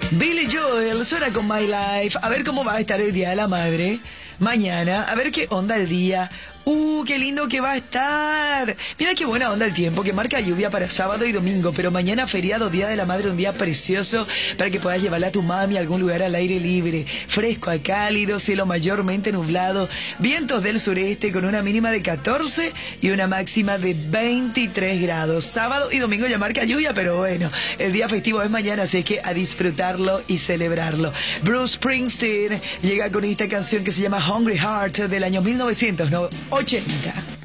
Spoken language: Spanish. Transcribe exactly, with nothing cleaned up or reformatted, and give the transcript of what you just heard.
Billy Joel suena con My Life. A ver cómo va a estar el Día de la Madre mañana. A ver qué onda el día. ¡Uh, qué lindo que va a estar! Mira qué buena onda el tiempo, que marca lluvia para sábado y domingo, pero mañana feriado, Día de la Madre, un día precioso para que puedas llevarla a tu mami a algún lugar al aire libre. Fresco a cálido, cielo mayormente nublado, vientos del sureste con una mínima de catorce y una máxima de veintitrés grados. Sábado y domingo ya marca lluvia, pero bueno, el día festivo es mañana, así que a disfrutarlo y celebrarlo. Bruce Springsteen llega con esta canción que se llama Hungry Heart del año mil novecientos ochenta.